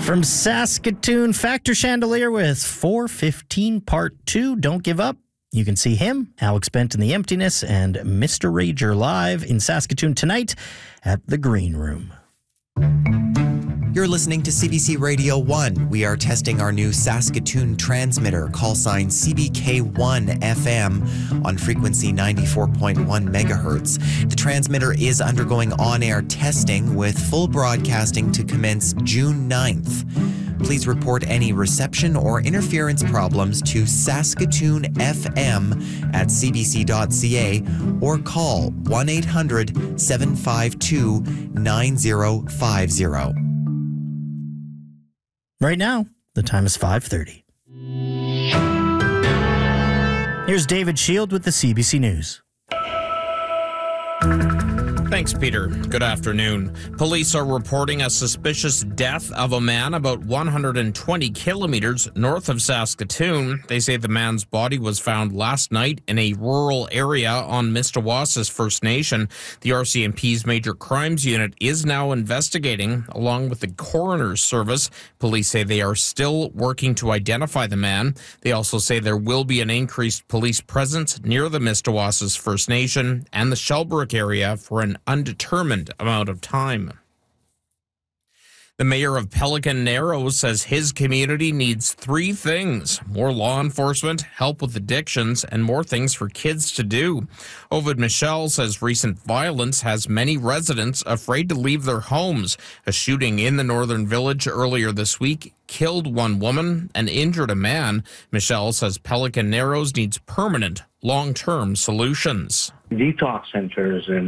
From Saskatoon, Factor Chandelier with 415 Part 2, Don't Give Up. You can see him, Alex Bent in The Emptiness, and Mr. Rager live in Saskatoon tonight at the Green Room. You're listening to CBC Radio 1. We are testing our new Saskatoon transmitter, call sign CBK1 FM on frequency 94.1 megahertz. The transmitter is undergoing on-air testing with full broadcasting to commence June 9th. Please report any reception or interference problems to Saskatoon FM at cbc.ca or call 1-800-752-9050. Right now, the time is 5:30. Here's David Shield with the CBC News. Thanks, Peter. Good afternoon. Police are reporting a suspicious death of a man about 120 kilometers north of Saskatoon. They say the man's body was found last night in a rural area on Mistawassa's First Nation. The RCMP's Major Crimes Unit is now investigating, along with the coroner's service. Police say they are still working to identify the man. They also say there will be an increased police presence near the Mistawassa's First Nation and the Shellbrook area for an undetermined amount of time. The mayor of Pelican Narrows says his community needs three things: more law enforcement, help with addictions, and more things for kids to do. Ovid Michel says recent violence has many residents afraid to leave their homes. A shooting in the Northern Village earlier this week killed one woman and injured a man. Michel says Pelican Narrows needs permanent, long-term solutions. Detox centers and